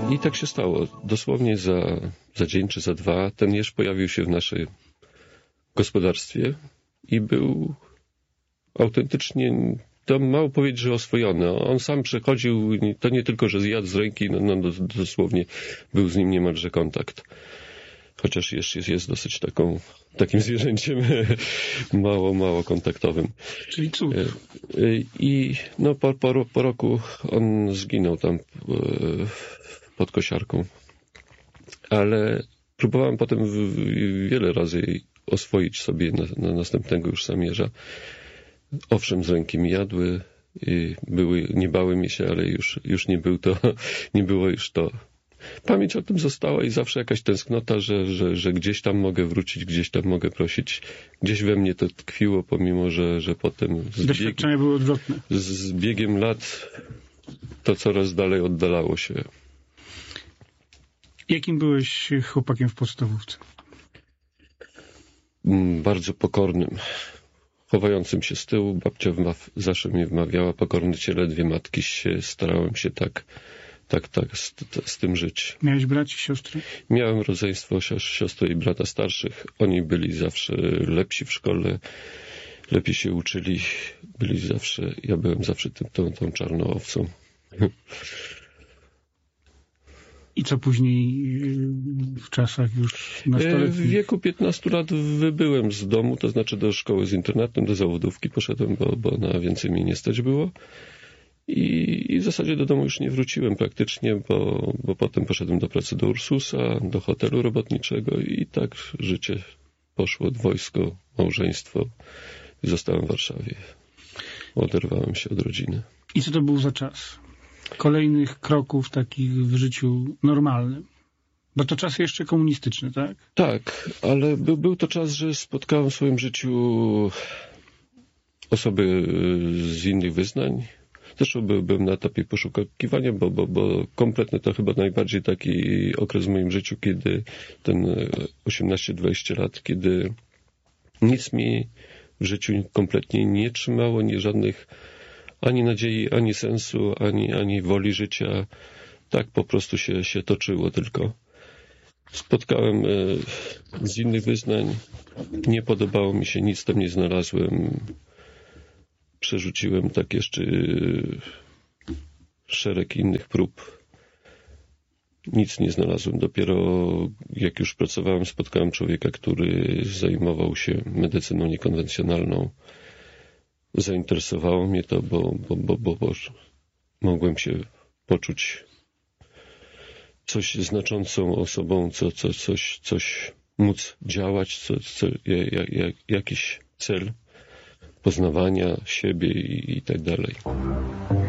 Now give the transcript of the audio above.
I tak się stało. Dosłownie za dzień czy za dwa ten jeż pojawił się w naszym gospodarstwie i był autentycznie, to mało powiedzieć, że oswojony. On sam przychodził, to nie tylko, że zjadł z ręki, dosłownie był z nim niemalże kontakt. Chociaż jest dosyć takim zwierzęciem mało kontaktowym. Czyli cud. I po roku on zginął tam pod kosiarką. Ale próbowałem potem wiele razy oswoić sobie na następnego już samierza. Owszem, z ręki mi jadły, nie bały mi się, ale już nie było już to. Pamięć o tym została i zawsze jakaś tęsknota, że gdzieś tam mogę wrócić, gdzieś tam mogę prosić. Gdzieś we mnie to tkwiło, pomimo, że potem doświadczenia były odwrotne. Z biegiem lat to coraz dalej oddalało się. Jakim byłeś chłopakiem w podstawówce? Bardzo pokornym. Chowającym się z tyłu. Babcia zawsze mi wmawiała, pokorny cię ledwie matki się. Starałem się tak z tym żyć. Miałeś braci, siostry? Miałem rodzeństwo siostry i brata starszych. Oni byli zawsze lepsi w szkole, lepiej się uczyli. Ja byłem zawsze tą czarną owcą. I co później w czasach już nastoletnich? W wieku 15 lat wybyłem z domu, to znaczy do szkoły z internatem, do zawodówki poszedłem, bo na więcej mi nie stać było. I w zasadzie do domu już nie wróciłem praktycznie, bo potem poszedłem do pracy do Ursusa, do hotelu robotniczego i tak życie poszło, wojsko, małżeństwo i zostałem w Warszawie. Oderwałem się od rodziny. I co to był za czas? Kolejnych kroków takich w życiu normalnym? Bo to czasy jeszcze komunistyczne, tak? Tak, ale był to czas, że spotkałem w swoim życiu osoby z innych wyznań. Zresztą byłem na etapie poszukiwania, bo kompletny to chyba najbardziej taki okres w moim życiu, kiedy ten 18-20 lat, kiedy nic mi w życiu kompletnie nie trzymało, nie żadnych ani nadziei, ani sensu, ani woli życia. Tak po prostu się toczyło tylko. Spotkałem z innych wyznań, nie podobało mi się, nic tam nie znalazłem. Przerzuciłem tak jeszcze szereg innych prób. Nic nie znalazłem. Dopiero jak już pracowałem, spotkałem człowieka, który zajmował się medycyną niekonwencjonalną. Zainteresowało mnie to, bo mogłem się poczuć coś znaczącą osobą, coś móc działać, jakiś cel poznawania siebie i tak dalej.